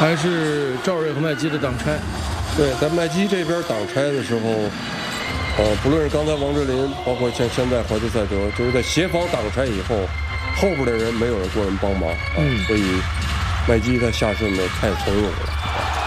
还是赵瑞和麦基的挡拆。 对，在麦基这边挡拆的时候，不论是刚才王哲林，包括像现在怀特塞德，就是在协防挡拆以后，后边的人没有人过人帮忙所以麦基他下顺的太从容了。